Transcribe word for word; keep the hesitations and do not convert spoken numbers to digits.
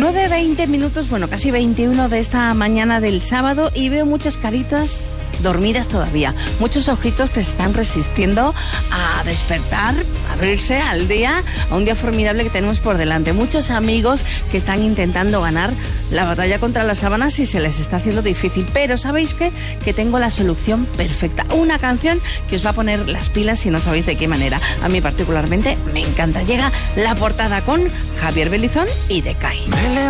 nueve veinte minutos, bueno, casi veintiuno de esta mañana del sábado, y veo muchas caritas dormidas todavía, muchos ojitos que se están resistiendo a despertar, a abrirse al día, a un día formidable que tenemos por delante. Muchos amigos que están intentando ganar la batalla contra las sábanas y se les está haciendo difícil, pero ¿sabéis qué? Que tengo la solución perfecta, una canción que os va a poner las pilas si no sabéis de qué manera. A mí particularmente me encanta. Llega La Portada con Javier Belizón y Decay.